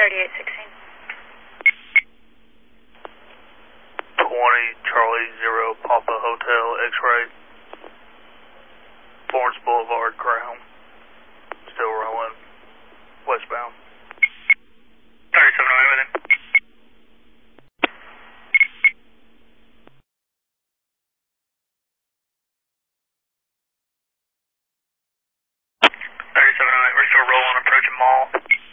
3816. 20 Charlie 0 Papa Hotel X-ray. Florence Boulevard, Crown. Still rolling. Westbound. 3708 with him. 3708, we're still rolling, approaching mall.